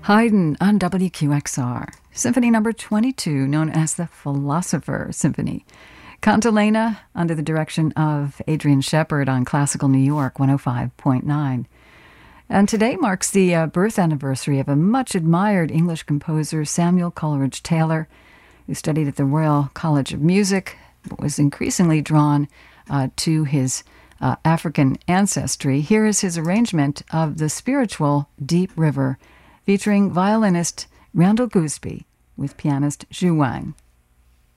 Haydn on WQXR. Symphony number 22, known as the Philosopher Symphony. Cantilena, under the direction of Adrian Shepard on Classical New York 105.9. And today marks the birth anniversary of a much admired English composer, Samuel Coleridge Taylor, who studied at the Royal College of Music, but was increasingly drawn to his African ancestry. Here is his arrangement of the spiritual Deep River, featuring violinist Randall Gooseby with pianist Zhu Wang.